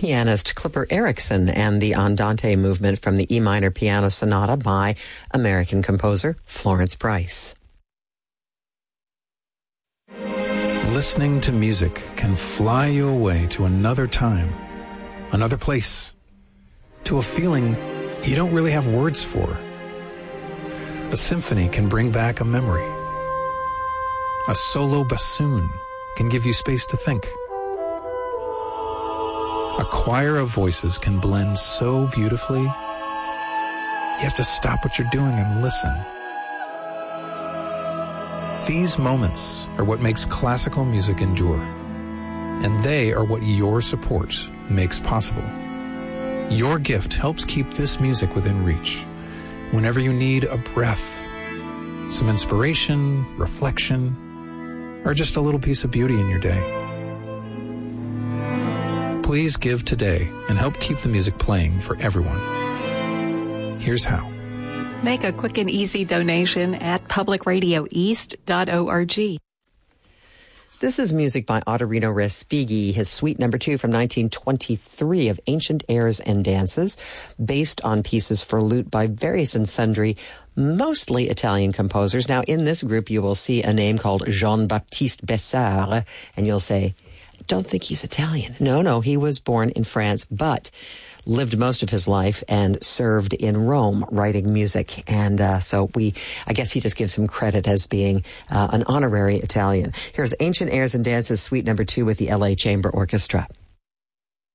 pianist Clipper Erickson and the Andante movement from the E minor piano sonata by American composer Florence Price. Listening to music can fly you away to another time, another place, to a feeling you don't really have words for. A symphony can bring back a memory. A solo bassoon can give you space to think. A choir of voices can blend so beautifully, you have to stop what you're doing and listen. These moments are what makes classical music endure, and they are what your support makes possible. Your gift helps keep this music within reach whenever you need a breath, some inspiration, reflection, or just a little piece of beauty in your day. Please give today and help keep the music playing for everyone. Here's how. Make a quick and easy donation at publicradioeast.org. This is music by Ottorino Respighi, his Suite No. 2 from 1923 of Ancient Airs and Dances, based on pieces for lute by various and sundry, mostly Italian composers. Now, in this group, you will see a name called Jean-Baptiste Bessart, and you'll say, I don't think he's Italian. No, he was born in France, but lived most of his life and served in Rome writing music. And so I guess he just gives him credit as being an honorary Italian. Here's Ancient Airs and Dances, Suite No. 2 with the LA Chamber Orchestra.